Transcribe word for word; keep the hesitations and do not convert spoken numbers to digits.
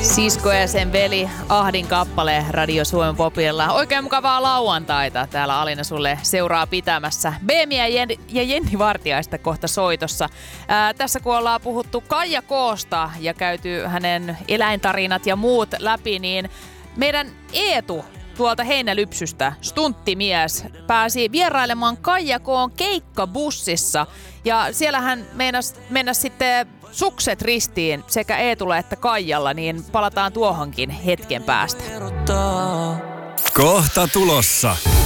Sisko ja sen veli Ahdin kappale Radio Suomen Popilla. Oikein mukavaa lauantaita. Täällä Alina sulle seuraa pitämässä. Beemiä ja, Jen- ja Jenni Vartiaista kohta soitossa. Ää, tässä kun ollaan puhuttu Kaija Koosta ja käyty hänen eläintarinat ja muut läpi, niin meidän Eetu tuolta Heinälypsystä, stunttimies, pääsi vierailemaan Kaija Koon keikkabussissa. Ja siellä hän meinasi mennä sitten sukset ristiin sekä Eetulla että Kaijalla, niin palataan tuohonkin hetken päästä. Kohta tulossa.